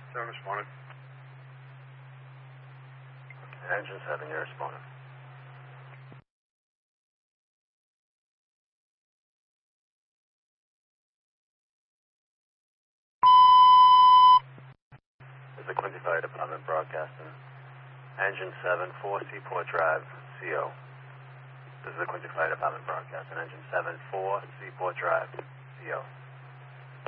7 responded. Engine 7, you're responding. This is the Quincy Fire Department broadcasting. Engine 7, 4 Seaport Drive, CO. This is the Quincy Fire Department broadcasting. Engine 7, 4 Seaport Drive, CO.